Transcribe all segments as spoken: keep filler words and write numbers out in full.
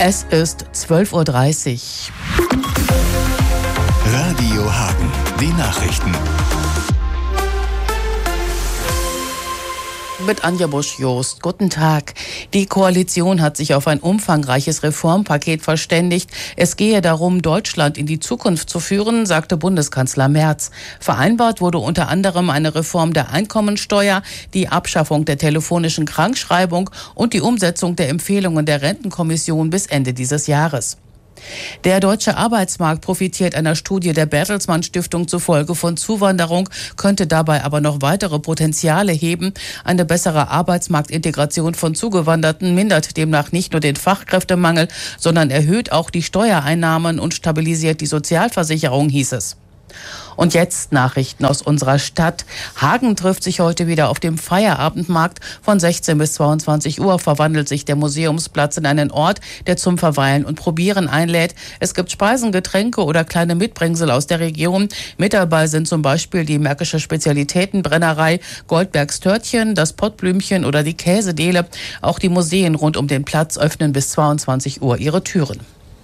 Es ist zwölf Uhr dreißig. Radio Hagen, die Nachrichten. Mit Anja Busch-Jost. Guten Tag. Die Koalition hat sich auf ein umfangreiches Reformpaket verständigt. Es gehe darum, Deutschland in die Zukunft zu führen, sagte Bundeskanzler Merz. Vereinbart wurde unter anderem eine Reform der Einkommensteuer, die Abschaffung der telefonischen Krankschreibung und die Umsetzung der Empfehlungen der Rentenkommission bis Ende dieses Jahres. Der deutsche Arbeitsmarkt profitiert einer Studie der Bertelsmann Stiftung zufolge von Zuwanderung, könnte dabei aber noch weitere Potenziale heben. Eine bessere Arbeitsmarktintegration von Zugewanderten mindert demnach nicht nur den Fachkräftemangel, sondern erhöht auch die Steuereinnahmen und stabilisiert die Sozialversicherung, hieß es. Und jetzt Nachrichten aus unserer Stadt. Hagen trifft sich heute wieder auf dem Feierabendmarkt. Von sechzehn bis zweiundzwanzig Uhr verwandelt sich der Museumsplatz in einen Ort, der zum Verweilen und Probieren einlädt. Es gibt Speisen, Getränke oder kleine Mitbringsel aus der Region. Mit dabei sind zum Beispiel die Märkische Spezialitätenbrennerei, Goldbergs Törtchen, das Pottblümchen oder die Käsedele. Auch die Museen rund um den Platz öffnen bis zweiundzwanzig Uhr ihre Türen.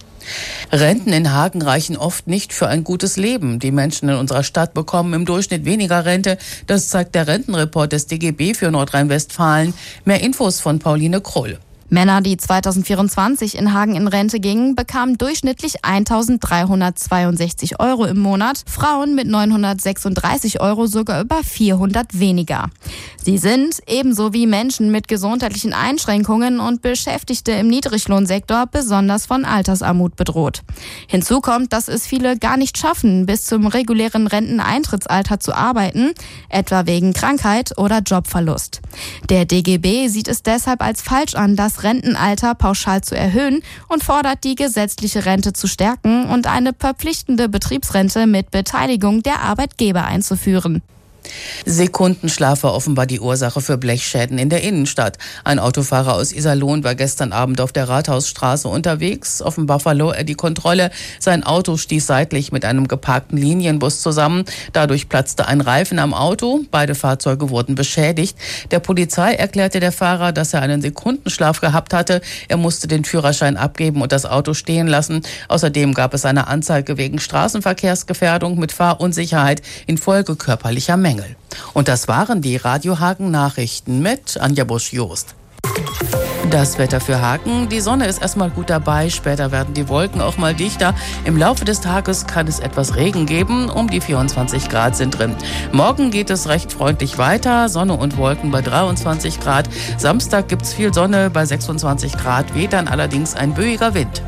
Renten in Hagen reichen oft nicht für ein gutes Leben. Die Menschen in unserer Stadt bekommen im Durchschnitt weniger Rente. Das zeigt der Rentenreport des D G B für Nordrhein-Westfalen. Mehr Infos von Pauline Krull. Männer, die zweitausendvierundzwanzig in Hagen in Rente gingen, bekamen durchschnittlich eintausenddreihundertzweiundsechzig Euro im Monat, Frauen mit neunhundertsechsunddreißig Euro sogar über vierhundert weniger. Sie sind, ebenso wie Menschen mit gesundheitlichen Einschränkungen und Beschäftigte im Niedriglohnsektor, besonders von Altersarmut bedroht. Hinzu kommt, dass es viele gar nicht schaffen, bis zum regulären Renteneintrittsalter zu arbeiten, etwa wegen Krankheit oder Jobverlust. Der D G B sieht es deshalb als falsch an, das Rentenalter pauschal zu erhöhen und fordert, die gesetzliche Rente zu stärken und eine verpflichtende Betriebsrente mit Beteiligung der Arbeitgeber einzuführen. Sekundenschlaf war offenbar die Ursache für Blechschäden in der Innenstadt. Ein Autofahrer aus Iserlohn war gestern Abend auf der Rathausstraße unterwegs. Offenbar verlor er die Kontrolle. Sein Auto stieß seitlich mit einem geparkten Linienbus zusammen. Dadurch platzte ein Reifen am Auto. Beide Fahrzeuge wurden beschädigt. Der Polizei erklärte der Fahrer, dass er einen Sekundenschlaf gehabt hatte. Er musste den Führerschein abgeben und das Auto stehen lassen. Außerdem gab es eine Anzeige wegen Straßenverkehrsgefährdung mit Fahrunsicherheit infolge körperlicher Mängel. Und das waren die Radio Hagen Nachrichten mit Anja Busch-Jost. Das Wetter für Hagen. Die Sonne ist erstmal gut dabei. Später werden die Wolken auch mal dichter. Im Laufe des Tages kann es etwas Regen geben. Um die vierundzwanzig Grad sind drin. Morgen geht es recht freundlich weiter. Sonne und Wolken bei dreiundzwanzig Grad. Samstag gibt es viel Sonne bei sechsundzwanzig Grad. Weht dann allerdings ein böiger Wind.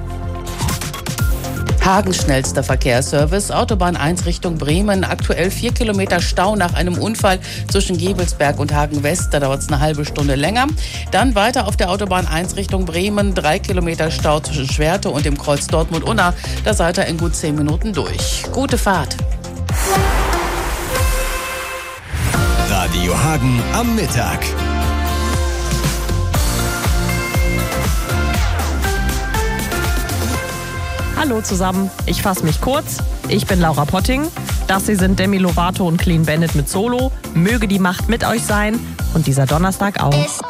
Hagens schnellster Verkehrsservice, Autobahn eins Richtung Bremen, aktuell vier Kilometer Stau nach einem Unfall zwischen Gebelsberg und Hagen West, da dauert es eine halbe Stunde länger. Dann weiter auf der Autobahn eins Richtung Bremen, drei Kilometer Stau zwischen Schwerte und dem Kreuz Dortmund-Unna, da seid ihr in gut zehn Minuten durch. Gute Fahrt. Radio Hagen am Mittag. Hallo zusammen, ich fasse mich kurz. Ich bin Laura Potting. Das hier sind Demi Lovato und Clean Bandit mit Solo. Möge die Macht mit euch sein und dieser Donnerstag auch.